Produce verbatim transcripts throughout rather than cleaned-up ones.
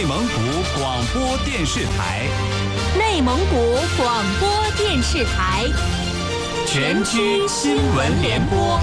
内蒙古广播电视台， 内蒙古广播电视台全区新闻联播。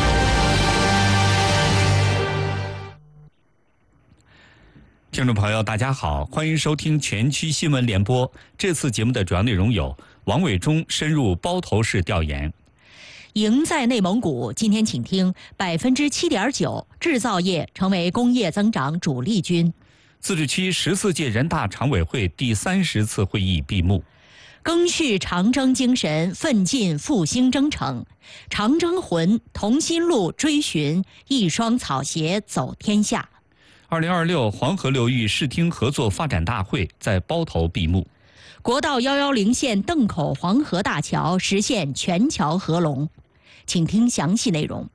听众朋友，大家好，欢迎收听全区新闻联播。这次节目的主要内容有：王伟忠深入包头市调研。 赢在内蒙古，今天请听百分之七点九，制造业成为工业增长主力军。 自治区十四届人大常委会第三十次会议闭幕。 赓续长征精神，奋进复兴征程。长征魂，同心路追寻，一双草鞋走天下。 二零二六黄河流域视听合作发展大会在包头闭幕。 国道一一零线邓口黄河大桥实现全桥合龙。请听详细内容。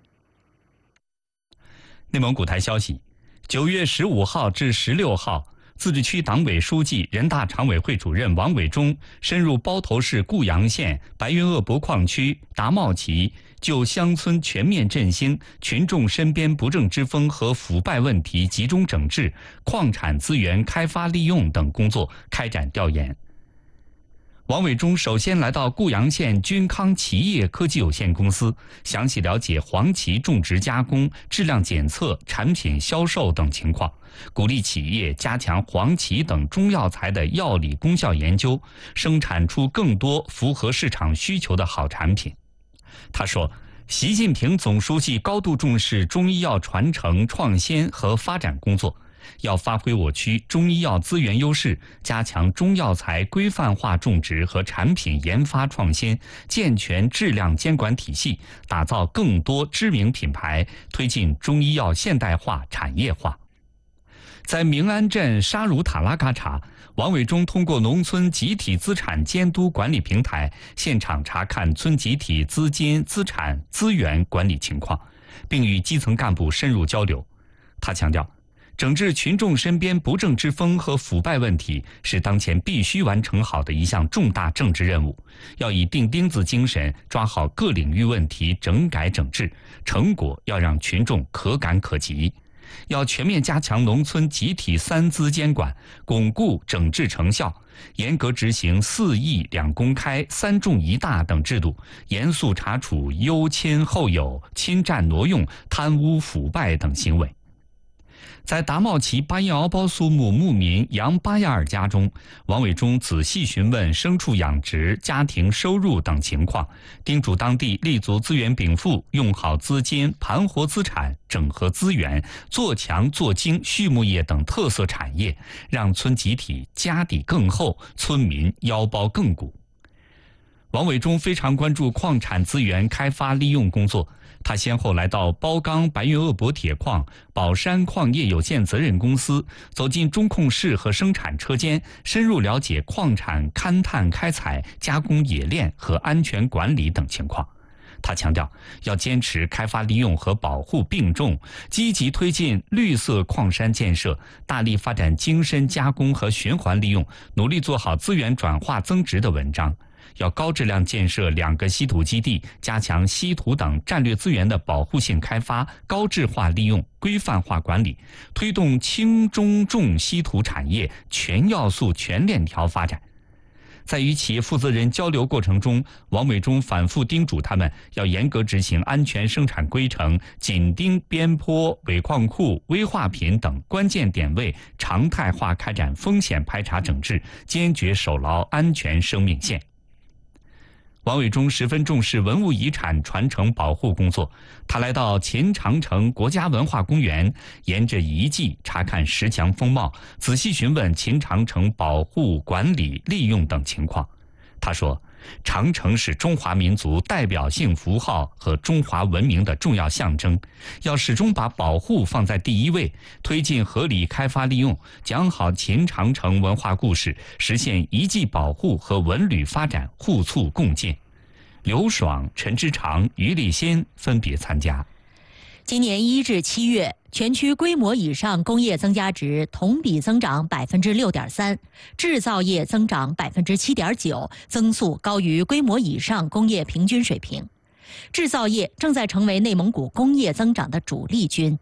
内蒙古台消息，九月十五号至十六号，自治区党委书记、人大常委会主任王伟忠深入包头市固阳县白云鄂博矿区达茂旗，就乡村全面振兴、群众身边不正之风和腐败问题集中整治、矿产资源开发利用等工作开展调研。王伟忠首先来到固阳县君康企业科技有限公司，详细了解黄芪种植加工、质量检测、产品销售等情况，鼓励企业加强黄芪等中药材的药理功效研究，生产出更多符合市场需求的好产品。他说，习近平总书记高度重视中医药传承创新和发展工作，要发挥我区中医药资源优势，加强中药材规范化种植和产品研发创新，健全质量监管体系，打造更多知名品牌，推进中医药现代化产业化。在明安镇沙鲁塔拉嘎查，王伟忠通过农村集体资产监督管理平台，现场查看村集体资金、资产、资源管理情况，并与基层干部深入交流。他强调，整治群众身边不正之风和腐败问题是当前必须完成好的一项重大政治任务，要以钉钉子精神抓好各领域问题整改整治，成果要让群众可感可及。要全面加强农村集体三资监管，巩固整治成效，严格执行四义两公开、三重一大等制度，严肃查处优亲后有、侵占挪用、贪污腐败等行为。在达茂旗巴彦敖包苏木牧民杨巴亚尔家中，王伟忠仔细询问牲畜养殖、家庭收入等情况，叮嘱当地立足资源禀赋，用好资金，盘活资产，整合资源，做强做精畜牧业等特色产业，让村集体家底更厚，村民腰包更鼓。王伟忠非常关注矿产资源开发利用工作，他先后来到包钢白云鄂博铁矿、宝山矿业有限责任公司，走进中控室和生产车间，深入了解矿产勘探开采、加工冶炼和安全管理等情况。他强调，要坚持开发利用和保护并重，积极推进绿色矿山建设，大力发展精深加工和循环利用，努力做好资源转化增值的文章。要高质量建设两个稀土基地，加强稀土等战略资源的保护性开发、高质化利用、规范化管理，推动轻中重稀土产业全要素全链条发展。在与企业负责人交流过程中，王伟忠反复叮嘱他们要严格执行安全生产规程，紧盯边坡、尾矿库、危化品等关键点位，常态化开展风险排查整治，坚决守牢安全生命线。王伟忠十分重视文物遗产传承保护工作，他来到秦长城国家文化公园，沿着遗迹查看石墙风貌，仔细询问秦长城保护、管理、利用等情况。他说，长城是中华民族代表性符号和中华文明的重要象征，要始终把保护放在第一位，推进合理开发利用，讲好秦长城文化故事，实现遗迹保护和文旅发展互促共进。刘爽、陈之长、于立新分别参加。 今年一至七月，全区规模以上工业增加值同比增长百分之六点三，制造业增长百分之七点九，增速高于规模以上工业平均水平。制造业正在成为内蒙古工业增长的主力军。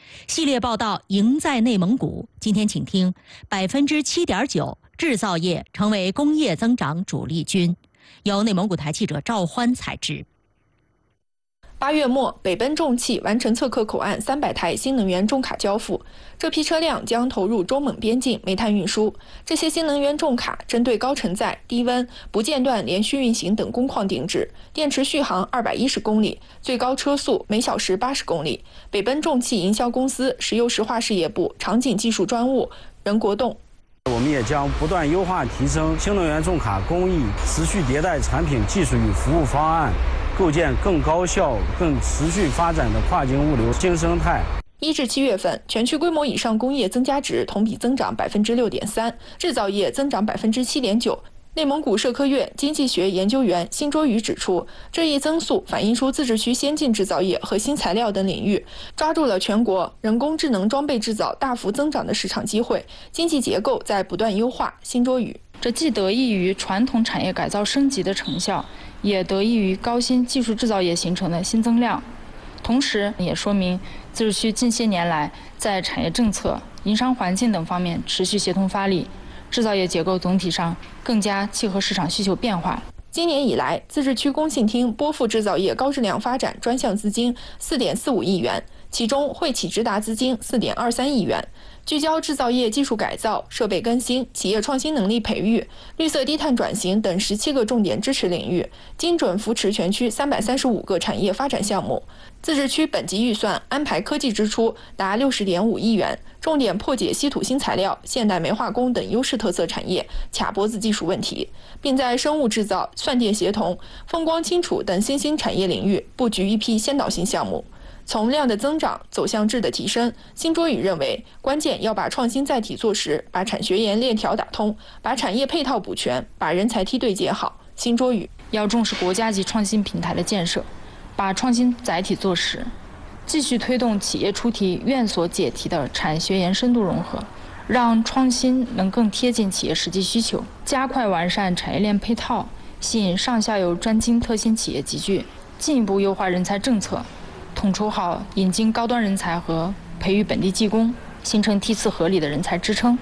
系列报道赢在内蒙古。今天请听百分之七点九制造业成为工业增长主力军，由内蒙古台记者赵欢采制。 八月末，北奔重汽完成测刻口岸三百台新能源重卡交付，这批车辆将投入中蒙边境煤炭运输。这些新能源重卡针对高承载、低温、不间断连续运行等工况定制，电池续航二百一十公里，最高车速每小时八十公里。北奔重汽营销公司石油石化事业部场景技术专务任国栋。 我们也将不断优化提升新能源重卡工艺，持续迭代产品技术与服务方案，构建更高效、更持续发展的跨境物流新生态。 一至七月份，全区规模以上工业增加值同比增长百分之六点三，制造业增长百分之七点九。内蒙古社科院经济学研究员辛卓宇指出，这一增速反映出自治区先进制造业和新材料等领域抓住了全国人工智能装备制造大幅增长的市场机会，经济结构在不断优化。辛卓宇， 这既得益于传统产业改造升级的成效，也得益于高新技术制造业形成的新增量，同时也说明自治区近些年来在产业政策、营商环境等方面持续协同发力，制造业结构总体上更加契合市场需求变化。 今年以来，自治区工信厅拨付制造业高质量发展专项资金四点四五亿元，其中惠企直达资金四点二三亿元，聚焦制造业技术改造、设备更新、企业创新能力培育、绿色低碳转型等十七个重点支持领域，精准扶持全区三百三十五个产业发展项目。自治区本级预算安排科技支出达六十点五亿元，重点破解稀土新材料、现代煤化工等优势特色产业卡脖子技术问题，并在生物制造、算电协同、风光清楚等新兴产业领域布局一批先导性项目。从量的增长走向质的提升，辛卓宇认为，关键要把创新载体做实，把产学研链条打通，把产业配套补全，把人才梯队建好。辛卓宇要重视国家级创新平台的建设，把创新载体做实，继续推动企业出题、院所解题的产学研深度融合，让创新能更贴近企业实际需求，加快完善产业链配套，吸引上下游专精特新企业集聚，进一步优化人才政策，统筹好引进高端人才和培育本地技工，形成梯次合理的人才支撑。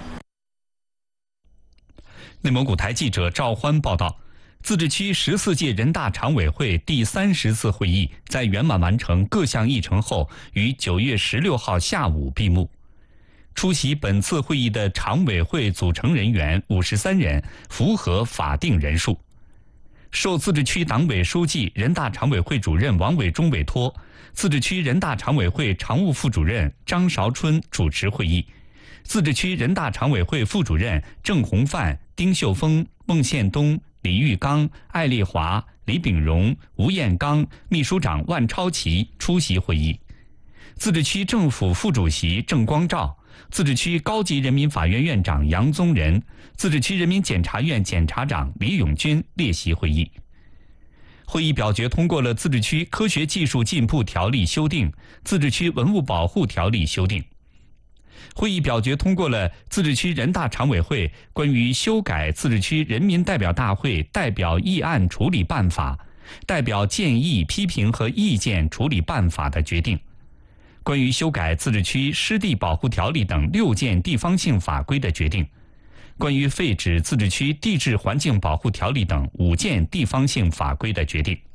内蒙古台记者赵欢报道，自治区十四届人大常委会第三十次会议在圆满完成各项议程后，于九月十六号下午闭幕。出席本次会议的常委会组成人员五十三人，符合法定人数。受自治区党委书记、人大常委会主任王伟忠委托，自治区人大常委会常务副主任张韶春主持会议，自治区人大常委会副主任郑洪范、丁秀峰、孟宪东、李玉刚、艾丽华、李炳荣、吴彦刚，秘书长万超奇出席会议。自治区政府副主席郑光照、自治区高级人民法院院长杨宗仁、自治区人民检察院检察长李永军列席会议。会议表决通过了自治区科学技术进步条例修订、自治区文物保护条例修订。会议表决通过了自治区人大常委会关于修改自治区人民代表大会代表议案处理办法、代表建议、批评和意见处理办法的决定，关于修改自治区湿地保护条例等六件地方性法规的决定，关于废止自治区地质环境保护条例等五件地方性法规的决定。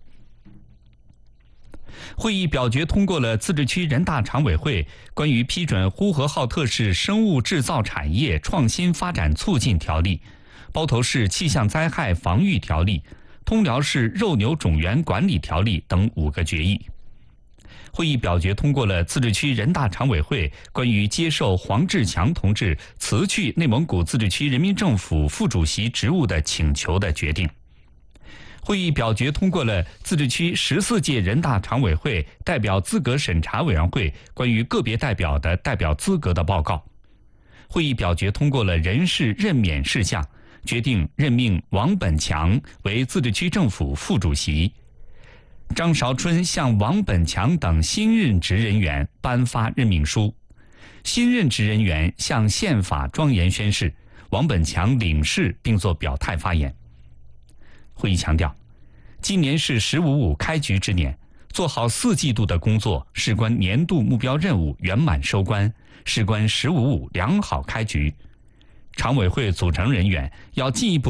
会议表决通过了自治区人大常委会关于批准呼和浩特市生物制造产业创新发展促进条例、包头市气象灾害防御条例、通辽市肉牛种源管理条例等五个决议。会议表决通过了自治区人大常委会关于接受黄志强同志辞去内蒙古自治区人民政府副主席职务的请求的决定。会议表决通过了自治区十四届人大常委会代表资格审查委员会关于个别代表的代表资格的报告。会议表决通过了人事任免事项，决定任命王本强为自治区政府副主席。张韶春向王本强等新任职人员颁发任命书，新任职人员向宪法庄严宣誓，王本强领誓并作表态发言。会议强调，今年是十五五开局之年， 做好四季度的工作，事关年度目标任务圆满收官，事关“十五五”良好开局。常委会组成人员要进一步